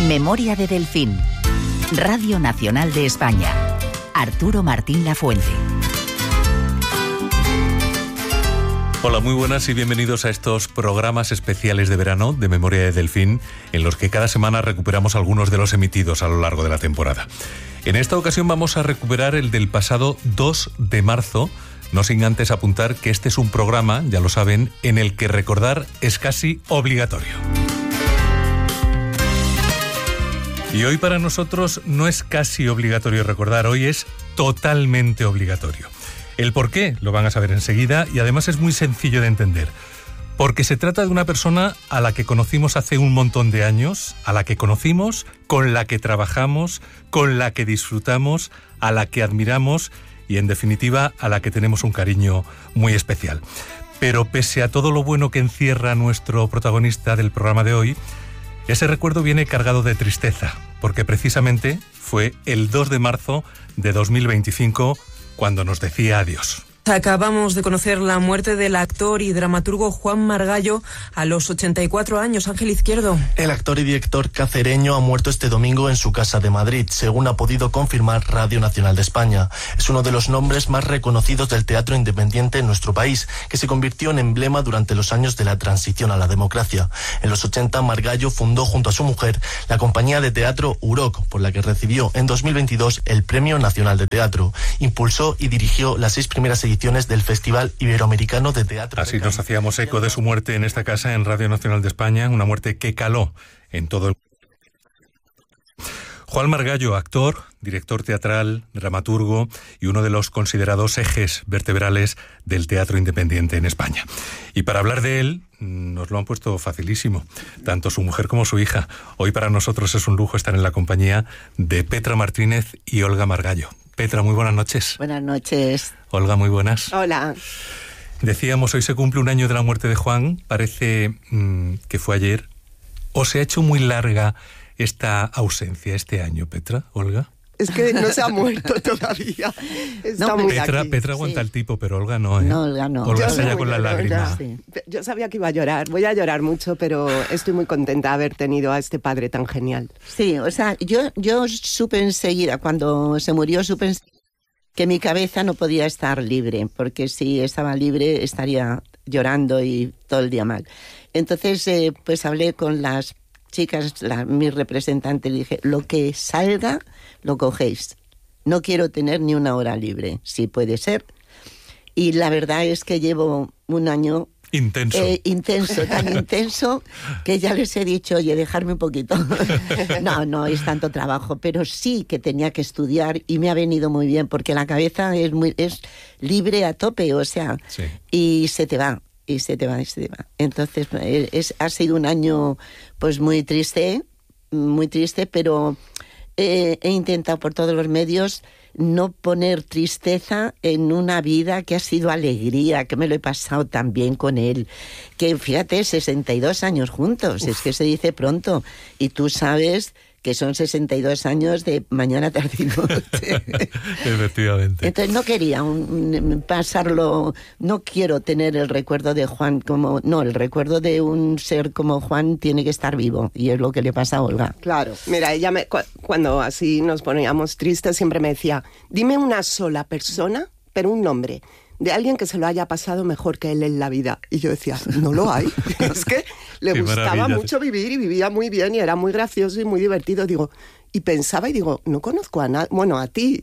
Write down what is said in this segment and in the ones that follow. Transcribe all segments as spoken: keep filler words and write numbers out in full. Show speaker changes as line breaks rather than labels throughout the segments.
Memoria de Delfín. Radio Nacional de España. Arturo Martín Lafuente.
Hola, muy buenas y bienvenidos a estos programas especiales de verano de Memoria de Delfín, en los que cada semana recuperamos algunos de los emitidos a lo largo de la temporada. En esta ocasión vamos a recuperar el del pasado dos de marzo, no sin antes apuntar que este es un programa, ya lo saben, en el que recordar es casi obligatorio. Y hoy para nosotros no es casi obligatorio recordar, hoy es totalmente obligatorio. El por qué lo van a saber enseguida y además es muy sencillo de entender. Porque se trata de una persona a la que conocimos hace un montón de años, a la que conocimos, con la que trabajamos, con la que disfrutamos, a la que admiramos y en definitiva a la que tenemos un cariño muy especial. Pero pese a todo lo bueno que encierra nuestro protagonista del programa de hoy, ese recuerdo viene cargado de tristeza, porque precisamente fue el dos de marzo de dos mil veinticinco cuando nos decía adiós.
Acabamos de conocer la muerte del actor y dramaturgo Juan Margallo a los ochenta y cuatro años. Ángel Izquierdo.
El actor y director cacereño ha muerto este domingo en su casa de Madrid, según ha podido confirmar Radio Nacional de España. Es uno de los nombres más reconocidos del teatro independiente en nuestro país, que se convirtió en emblema durante los años de la transición a la democracia. En los ochenta, Margallo fundó junto a su mujer la compañía de teatro UROC, por la que recibió en dos mil veintidós el Premio Nacional de Teatro. Impulsó y dirigió las seis primeras ediciones del Festival Iberoamericano de Teatro.
Así nos hacíamos eco de su muerte en esta casa, en Radio Nacional de España, una muerte que caló en todo el... Juan Margallo, actor, director teatral, dramaturgo y uno de los considerados ejes vertebrales del teatro independiente en España. Y para hablar de él, nos lo han puesto facilísimo, tanto su mujer como su hija. Hoy para nosotros es un lujo estar en la compañía de Petra Martínez y Olga Margallo. Petra, muy buenas noches.
Buenas noches.
Olga, muy buenas.
Hola.
Decíamos, hoy se cumple un año de la muerte de Juan, parece mmm, que fue ayer. ¿O se ha hecho muy larga esta ausencia, este año, Petra, Olga?
Es que no se ha muerto todavía. Está
no,
muy
Petra,
aquí.
Petra aguanta
sí.
el tipo, pero Olga no, ¿eh?
No, Olga no.
Olga
Yo
se halla
no
con la lágrima.
Sí.
Yo sabía que iba a llorar. Voy a llorar mucho, pero estoy muy contenta de haber tenido a este padre tan genial.
Sí, o sea, yo, yo supe enseguida, cuando se murió, supe enseguida que mi cabeza no podía estar libre, porque si estaba libre estaría llorando y todo el día mal. Entonces, eh, pues hablé con las chicas, la, mis representantes, y dije, lo que salga, lo cogéis. No quiero tener ni una hora libre, si puede ser. Y la verdad es que llevo un año...
Intenso.
Eh, intenso, tan intenso que ya les he dicho, oye, dejarme un poquito. No, no es tanto trabajo, pero sí que tenía que estudiar y me ha venido muy bien porque la cabeza es muy es libre a tope, o sea,
sí.
y se te va, y se te va, y se te va. Entonces, es, ha sido un año pues muy triste, muy triste, pero eh, he intentado por todos los medios no poner tristeza en una vida que ha sido alegría, que me lo he pasado tan bien con él, que fíjate, sesenta y dos años juntos, Uf. Es que se dice pronto, y tú sabes que son sesenta y dos años de mañana, tarde y noche.
Efectivamente.
Entonces no quería un, un, pasarlo, no quiero tener el recuerdo de Juan como, no, el recuerdo de un ser como Juan tiene que estar vivo, y es lo que le pasa a Olga.
Claro, mira, ella me, cu- cuando así nos poníamos tristes siempre me decía, dime una sola persona, pero un nombre, de alguien que se lo haya pasado mejor que él en la vida. Y yo decía, no lo hay. Es que le
Qué
gustaba
maravilla.
mucho vivir y vivía muy bien y era muy gracioso y muy divertido. Digo, y pensaba y digo, no conozco a nadie, bueno, a ti.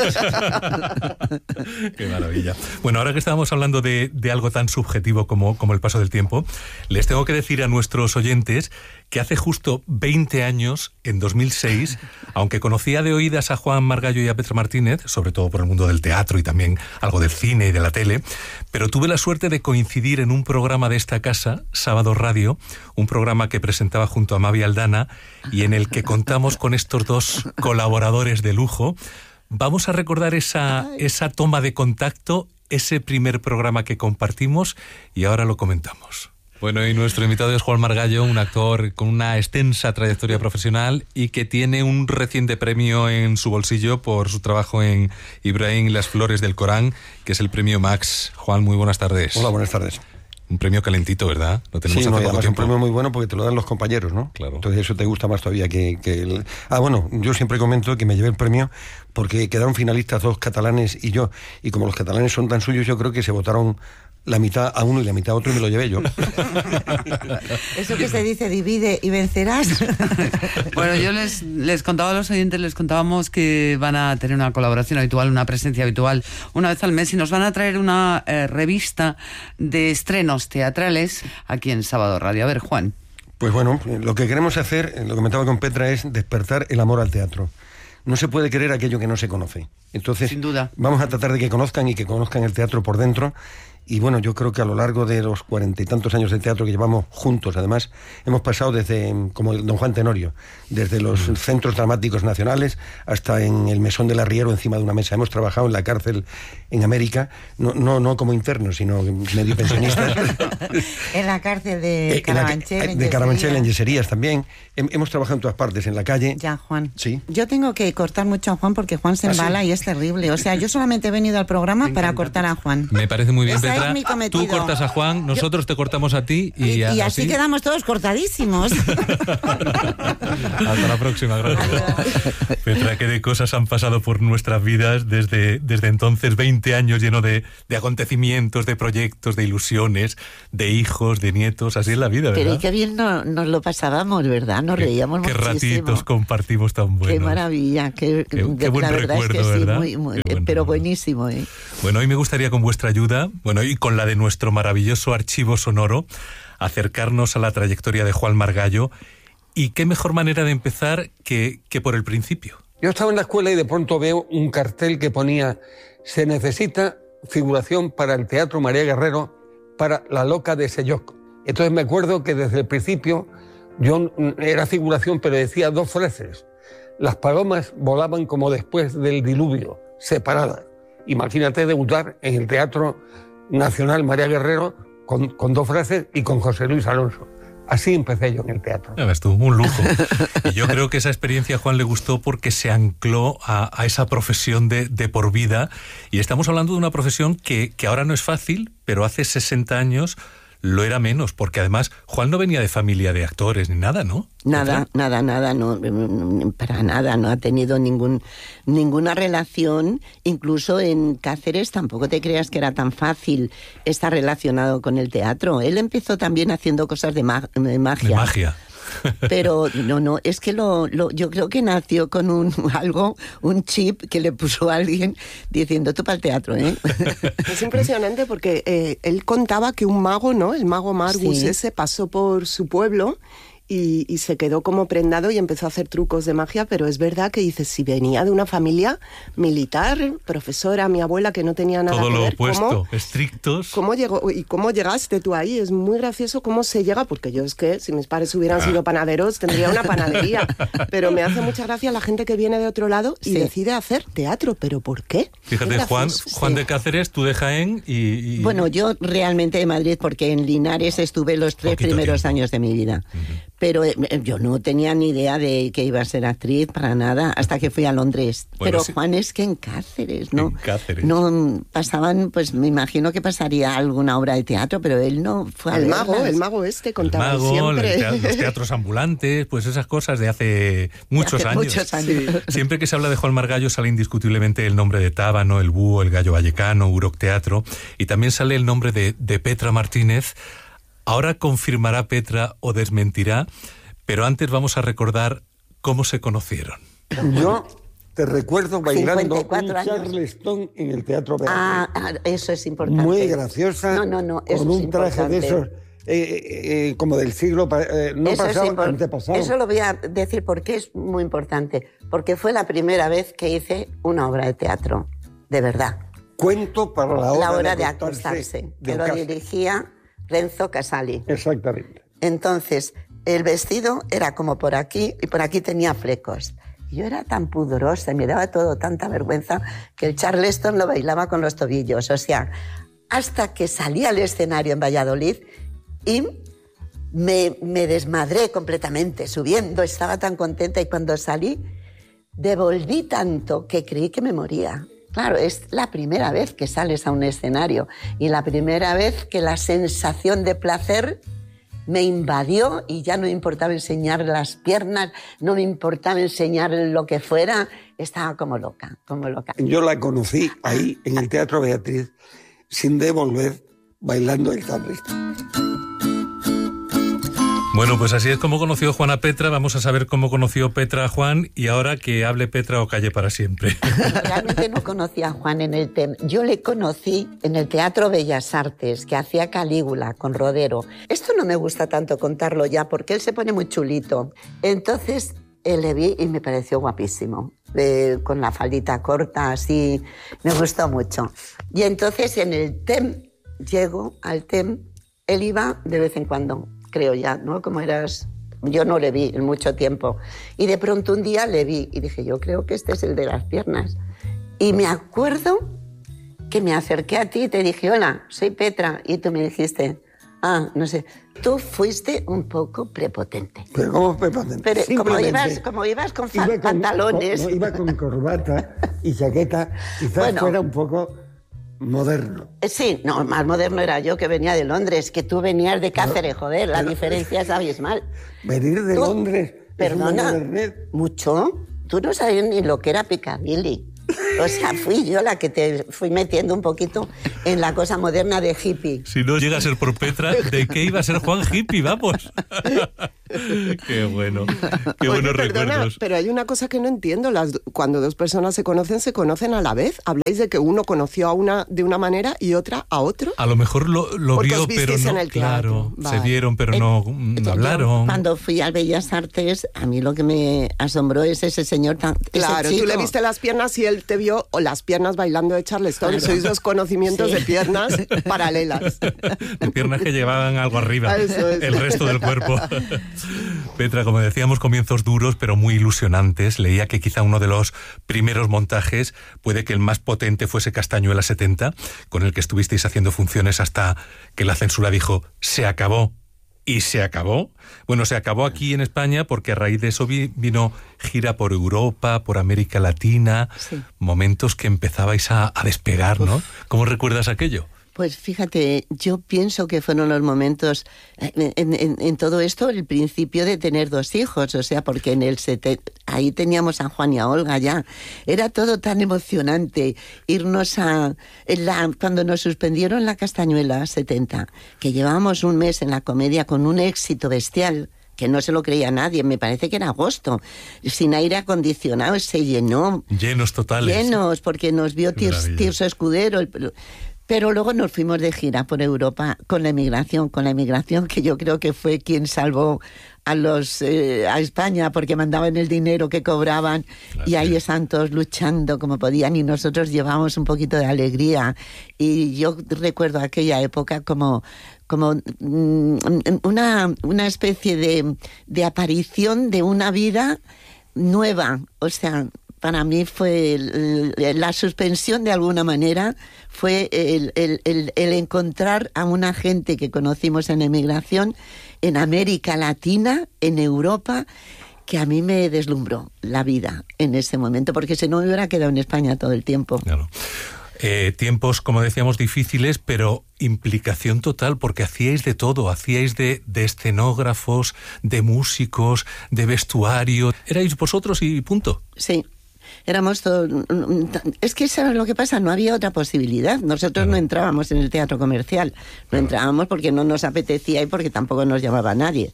Qué maravilla. Bueno, ahora que estábamos hablando de, de algo tan subjetivo como, como el paso del tiempo, les tengo que decir a nuestros oyentes que hace justo veinte años, en dos mil seis, aunque conocía de oídas a Juan Margallo y a Petra Martínez, sobre todo por el mundo del teatro y también algo del cine y de la tele, pero tuve la suerte de coincidir en un programa de esta casa, Sábado Radio, un programa que presentaba junto a Mavi Aldana y en el que contamos con estos dos colaboradores de lujo. Vamos a recordar esa, esa toma de contacto, ese primer programa que compartimos y ahora lo comentamos. Bueno, y nuestro invitado es Juan Margallo, un actor con una extensa trayectoria profesional y que tiene un reciente premio en su bolsillo por su trabajo en Ibrahim y las flores del Corán, que es el premio Max. Juan, muy buenas tardes.
Hola, buenas tardes.
Un premio calentito, ¿verdad? Lo tenemos
sí,
hace
no,
poco
además
tiempo.
un premio muy bueno porque te lo dan los compañeros, ¿no?
Claro.
Entonces eso te gusta más todavía que, que el... Ah, bueno, yo siempre comento que me llevé el premio porque quedaron finalistas dos catalanes y yo, y como los catalanes son tan suyos, yo creo que se votaron la mitad a uno y la mitad a otro y me lo llevé yo.
Eso que se dice, divide y vencerás.
Bueno, yo les, les contaba a los oyentes, les contábamos que van a tener una colaboración habitual, una presencia habitual una vez al mes y nos van a traer una eh, revista de estrenos teatrales aquí en Sábado Radio. A ver, Juan.
Pues bueno, lo que queremos hacer, lo que comentaba con Petra, es despertar el amor al teatro. No se puede querer aquello que no se conoce. Entonces,
sin duda,
vamos a tratar de que conozcan y que conozcan el teatro por dentro. Y bueno, yo creo que a lo largo de los cuarenta y tantos años de teatro que llevamos juntos, además, hemos pasado desde, como el don Juan Tenorio, desde los centros dramáticos nacionales hasta en el Mesón del Arriero encima de una mesa. Hemos trabajado en la cárcel en América, no, no, no como internos, sino medio pensionistas.
En la cárcel de Carabanchel,
en De Carabanchel, en Yeserías también. Hemos trabajado en todas partes, en la calle.
Ya, Juan.
Sí.
Yo tengo que cortar mucho a Juan porque Juan se embala. ¿Ah, sí? Y es terrible. O sea, yo solamente he venido al programa para cortar a Juan.
Me parece muy bien,
Esa
Petra.
Es mi cometido.
Tú cortas a Juan, nosotros yo... te cortamos a ti y,
y, y así,
así
quedamos todos cortadísimos.
Hasta la próxima, gracias. Petra, qué de cosas han pasado por nuestras vidas desde, desde entonces, veinte años lleno de, de acontecimientos, de proyectos, de ilusiones, de hijos, de nietos, así es la vida, ¿verdad?
Pero qué bien no, nos lo pasábamos, ¿verdad? Nos
qué,
reíamos
qué
muchísimo.
Qué ratitos compartimos tan buenos.
Qué maravilla, qué,
qué, qué buen recuerdo, es que ¿verdad?
Sí, muy, muy,
pero
recuerdo. Buenísimo, ¿eh?
Bueno, hoy me gustaría con vuestra ayuda, bueno, y con la de nuestro maravilloso archivo sonoro, acercarnos a la trayectoria de Juan Margallo. Y qué mejor manera de empezar que, que por el principio.
Yo estaba en la escuela y de pronto veo un cartel que ponía: se necesita figuración para el Teatro María Guerrero para La Loca de Selloc. Entonces me acuerdo que desde el principio yo era figuración, pero decía dos frases. Las palomas volaban como después del diluvio, separadas. Imagínate debutar en el Teatro Nacional María Guerrero con, con dos frases y con José Luis Alonso. Así empecé yo en el teatro.
Ya ves tú, un lujo. Y yo creo que esa experiencia a Juan le gustó porque se ancló a, a esa profesión de, de por vida. Y estamos hablando de una profesión que, que ahora no es fácil, pero hace sesenta años lo era menos, porque además Juan no venía de familia de actores ni nada, ¿no?
Nada, nada, nada, no, para nada, no ha tenido ningún ninguna relación, incluso en Cáceres tampoco te creas que era tan fácil estar relacionado con el teatro. Él empezó también haciendo cosas de, ma- de magia.
De magia.
Pero no, no, es que lo, lo, yo creo que nació con un algo, un chip que le puso a alguien diciendo tú para el teatro, ¿eh?
Es impresionante porque eh, él contaba que un mago, ¿no? El mago Margus sí. ese pasó por su pueblo y, y se quedó como prendado y empezó a hacer trucos de magia, pero es verdad que dices, si venía de una familia militar, profesora, mi abuela que no tenía nada
todo
que ver.
Todo lo opuesto,
¿cómo,
estrictos.
¿Cómo llegó y cómo llegaste tú ahí? Es muy gracioso cómo se llega, porque yo es que si mis padres hubieran ah. sido panaderos tendría una panadería, pero me hace mucha gracia la gente que viene de otro lado y sí. decide hacer teatro, ¿pero por qué?
Fíjate, Juan, Juan sí. de Cáceres, tú de Jaén y, y...
Bueno, yo realmente de Madrid, porque en Linares estuve los tres Poquito primeros tiempo. años de mi vida. Uh-huh. Pero eh, yo no tenía ni idea de que iba a ser actriz para nada hasta que fui a Londres. Bueno, Pero sí. Juan, es que en Cáceres, ¿no?
En Cáceres.
No pasaban, pues me imagino que pasaría alguna obra de teatro, pero él no fue a
El
verlas.
mago, el mago este contaba
el mago,
siempre.
El teatro, los teatros ambulantes, pues esas cosas de hace muchos
de hace
años.
Muchos años.
Sí. Siempre que se habla de Juan Margallo sale indiscutiblemente el nombre de Tábano, el Búho, el Gallo Vallecano, Uroc Teatro, y también sale el nombre de, de Petra Martínez. Ahora confirmará Petra o desmentirá, pero antes vamos a recordar cómo se conocieron.
Yo te recuerdo bailando un
años.
Charleston en el Teatro Beatriz.
Ah, eso es importante.
Muy graciosa,
no, no, no, eso
con un
es
traje
importante.
de esos, eh, eh, como del siglo eh, no
eso
pasado,
es impor-
antepasado.
Eso lo voy a decir porque es muy importante, porque fue la primera vez que hice una obra de teatro, de verdad.
Cuento para la hora,
la hora
de,
de
acostarse,
acostarse,
de
que lo
casa.
dirigía Renzo Casali.
Exactamente.
Entonces, el vestido era como por aquí y por aquí tenía flecos. Y yo era tan pudorosa y me daba todo tanta vergüenza que el Charleston lo bailaba con los tobillos. O sea, hasta que salí al escenario en Valladolid y me, me desmadré completamente subiendo. Estaba tan contenta y cuando salí devolví tanto que creí que me moría. Claro, es la primera vez que sales a un escenario y la primera vez que la sensación de placer me invadió y ya no me importaba enseñar las piernas, no me importaba enseñar lo que fuera, estaba como loca, como loca.
Yo la conocí ahí, en el Teatro Beatriz, sin devolver, bailando el Hamlet.
Bueno, pues así es como conoció Juan a Petra. Vamos a saber cómo conoció Petra a Juan y ahora que hable Petra o calle para siempre.
Realmente no conocí a Juan en el T E M. Yo le conocí en el Teatro Bellas Artes, que hacía Calígula con Rodero. Esto no me gusta tanto contarlo ya, porque él se pone muy chulito. Entonces, él le vi y me pareció guapísimo. Eh, con la faldita corta, así, me gustó mucho. Y entonces en el T E M, llego al T E M, él iba de vez en cuando, creo ya, ¿no? Como eras... Yo no le vi en mucho tiempo. Y de pronto un día le vi y dije, yo creo que este es el de las piernas. Y me acuerdo que me acerqué a ti y te dije, hola, soy Petra. Y tú me dijiste, ah, no sé, tú fuiste un poco prepotente.
¿Pero cómo prepotente?
Pero como ibas, como ibas con,
iba con
pantalones...
Con, no, iba con corbata y chaqueta, quizás bueno, fuera un poco... moderno.
Sí, no, más moderno era yo, que venía de Londres, que tú venías de Cáceres, joder, la pero, diferencia es abismal.
Venir de
tú,
Londres,
perdona, mucho, tú no sabías ni lo que era Piccadilly. O sea, fui yo la que te fui metiendo un poquito en la cosa moderna de hippie.
Si no llega a ser por Petra, ¿de qué iba a ser Juan hippie? Vamos. Qué bueno, qué
Oye,
buenos
perdona,
recuerdos.
Pero hay una cosa que no entiendo. Las, cuando dos personas se conocen, ¿se conocen a la vez? ¿Habláis de que uno conoció a una de una manera y otra a otro?
A lo mejor lo, lo vio, pero no,
en el
claro,
vale.
se vieron, pero no,
eh,
no hablaron.
Yo, cuando fui al Bellas Artes, a mí lo que me asombró es ese señor tan...
Claro,
ese
tú le viste las piernas y él te vio o las piernas bailando de Charleston. Claro. Sois dos conocimientos sí. de piernas paralelas.
De piernas que llevaban algo arriba,
Eso es.
El resto del cuerpo. Petra, como decíamos, comienzos duros pero muy ilusionantes. Leía que quizá uno de los primeros montajes, puede que el más potente, fuese Castañuela setenta, con el que estuvisteis haciendo funciones hasta que la censura dijo se acabó. Y se acabó. Bueno, se acabó aquí en España porque a raíz de eso vi, vino gira por Europa, por América Latina, sí. Momentos que empezabais a, a despegar, ¿no? Uf. ¿Cómo recuerdas aquello?
Pues fíjate, yo pienso que fueron los momentos, en, en, en todo esto, el principio de tener dos hijos, o sea, porque en el sete, ahí teníamos a Juan y a Olga ya. Era todo tan emocionante irnos a... La, cuando nos suspendieron la Castañuela setenta, que llevábamos un mes en la comedia con un éxito bestial, que no se lo creía nadie, me parece que era agosto, sin aire acondicionado, se llenó.
Llenos totales.
Llenos, porque nos vio Tirso, Tirso Escudero... El, Pero luego nos fuimos de gira por Europa con la emigración, con la emigración que yo creo que fue quien salvó a los eh, a España, porque mandaban el dinero que cobraban claro. Y ahí están todos luchando como podían y nosotros llevábamos un poquito de alegría. Y yo recuerdo aquella época como, como mm, una, una especie de, de aparición de una vida nueva, o sea... Para mí fue el, la suspensión de alguna manera, fue el, el, el, el encontrar a una gente que conocimos en emigración, en América Latina, en Europa, que a mí me deslumbró la vida en ese momento, porque si no me hubiera quedado en España todo el tiempo.
Claro. Eh, tiempos, como decíamos, difíciles, pero implicación total, porque hacíais de todo, hacíais de, de escenógrafos, de músicos, de vestuario. Erais vosotros y punto.
Sí. Éramos todos... Es que ¿sabes lo que pasa? No había otra posibilidad. Nosotros claro. no entrábamos en el teatro comercial. No claro. entrábamos porque no nos apetecía y porque tampoco nos llamaba nadie.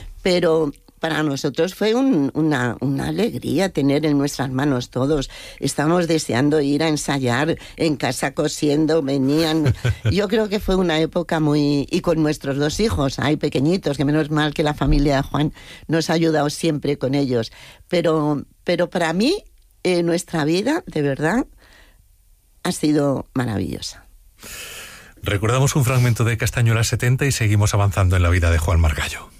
Pero para nosotros fue un, una, una alegría tener en nuestras manos todos. Estábamos deseando ir a ensayar en casa cosiendo, venían... Yo creo que fue una época muy... Y con nuestros dos hijos, hay pequeñitos, que menos mal que la familia de Juan nos ha ayudado siempre con ellos. Pero, pero para mí... Eh, nuestra vida, de verdad, ha sido maravillosa.
Recordamos un fragmento de Castañuela setenta y seguimos avanzando en la vida de Juan Margallo.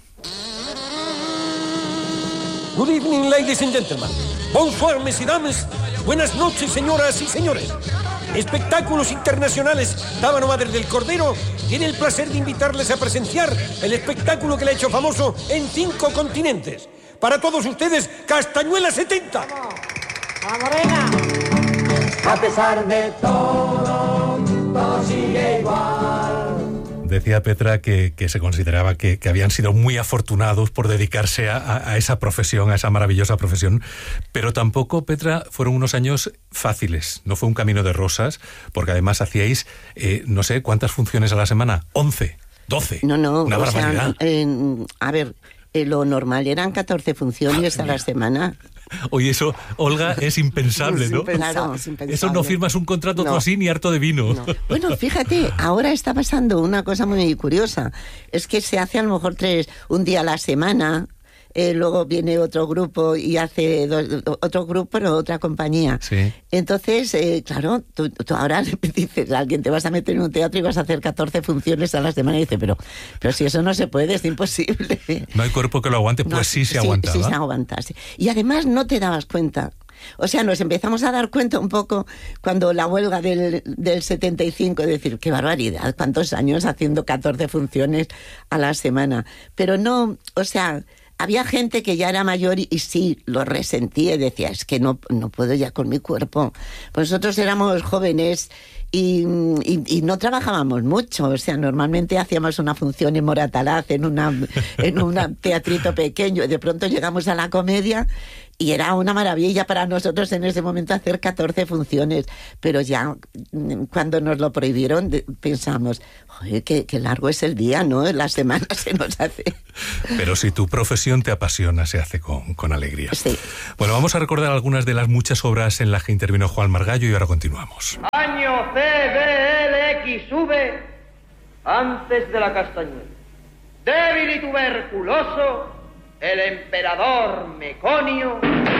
Good evening, ladies and gentlemen. Bonsoir, mes y dames. Buenas noches, señoras y señores. Espectáculos Internacionales Tábano Madre del Cordero tiene el placer de invitarles a presenciar el espectáculo que le ha hecho famoso en cinco continentes. Para todos ustedes, Castañuela setenta.
¡La morena! A pesar de todo, todo sigue igual.
Decía Petra que, que se consideraba que, que habían sido muy afortunados por dedicarse a, a esa profesión, a esa maravillosa profesión, pero tampoco, Petra, fueron unos años fáciles, no fue un camino de rosas, porque además hacíais, eh, no sé, ¿cuántas funciones a la semana? once, doce,
no, no,
una barbaridad.
Sea, eh, a ver, eh, lo normal eran catorce funciones a la semana.
Oye, eso, Olga, es impensable, ¿no?
Claro, es impensable.
Eso no firmas un contrato
No.
tú así ni harto de vino.
No. Bueno, fíjate, ahora está pasando una cosa muy curiosa. Es que se hace a lo mejor tres, un día a la semana. Eh, luego viene otro grupo y hace dos, otro grupo, pero otra compañía.
Sí.
Entonces, eh, claro, tú, tú ahora dices a alguien, te vas a meter en un teatro y vas a hacer catorce funciones a la semana, y dice, pero, pero si eso no se puede, es imposible.
No hay cuerpo que lo aguante, pues
No,
sí se
sí,
aguantaba.
Sí se aguanta, sí. Y además no te dabas cuenta. O sea, nos empezamos a dar cuenta un poco cuando la huelga del, del setenta y cinco, es decir, qué barbaridad, cuántos años haciendo catorce funciones a la semana. Pero no, o sea, había gente que ya era mayor y, y sí, lo resentía y decía, es que no, no puedo ya con mi cuerpo. Pues nosotros éramos jóvenes y, y, y no trabajábamos mucho, o sea, normalmente hacíamos una función en Moratalaz, en una en un teatrito pequeño, y de pronto llegamos a la comedia y era una maravilla para nosotros en ese momento hacer catorce funciones, pero ya cuando nos lo prohibieron de, pensamos, joder, qué, qué largo es el día, ¿no? La semana se nos hace.
Pero si tu profesión te apasiona, se hace con, con alegría.
Sí.
Bueno, vamos a recordar algunas de las muchas obras en las que intervino Juan Margallo y ahora continuamos.
Año C B L X V, antes de la castañuela. Débil y tuberculoso, el emperador Meconio